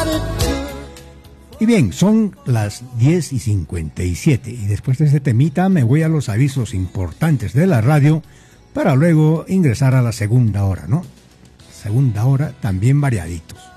Y bien, son las 10:57 y después de este temita me voy a los avisos importantes de la radio para luego ingresar a la segunda hora, ¿no? Segunda hora también variaditos.